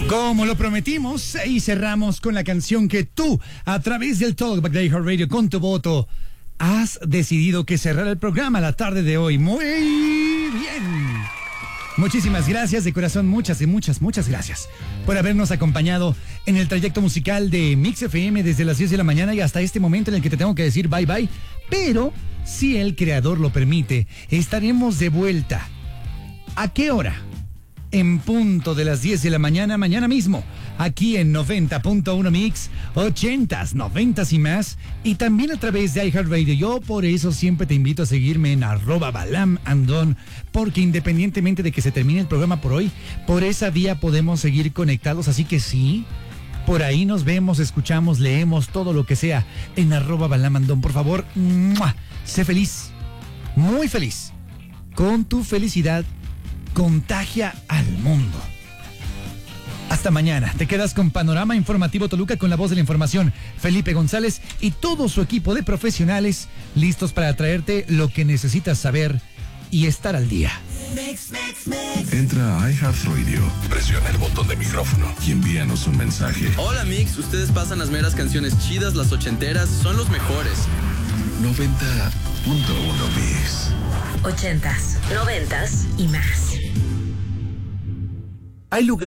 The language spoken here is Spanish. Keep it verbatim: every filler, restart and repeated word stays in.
Como lo prometimos, y cerramos con la canción que tú, a través del Talkback de iHeartRadio, con tu voto, has decidido que cerrar el programa la tarde de hoy. Muy bien. Muchísimas gracias de corazón, muchas y muchas, muchas gracias por habernos acompañado en el trayecto musical de Mix F M desde las diez de la mañana y hasta este momento en el que te tengo que decir bye bye. Pero, si el creador lo permite, estaremos de vuelta. ¿A qué hora? En punto de las diez de la mañana, mañana mismo, aquí en noventa punto uno Mix, ochentas, noventas y más, y también a través de iHeartRadio. Yo por eso siempre te invito a seguirme en arroba Balam Andón, porque independientemente de que se termine el programa por hoy, por esa vía podemos seguir conectados, así que sí, por ahí nos vemos, escuchamos, leemos, todo lo que sea, en arroba Balam Andón. Por favor, ¡mua! Sé feliz, muy feliz, con tu felicidad. Contagia al mundo. Hasta mañana. Te quedas con Panorama Informativo Toluca con la voz de la información, Felipe González y todo su equipo de profesionales listos para traerte lo que necesitas saber y estar al día. Mix, mix, mix. Entra a iHeartRadio, presiona el botón de micrófono y envíanos un mensaje. Hola Mix, ustedes pasan las meras canciones chidas, las ochenteras, son los mejores. noventa punto uno Mix. Ochentas, noventas y más. Hay lugar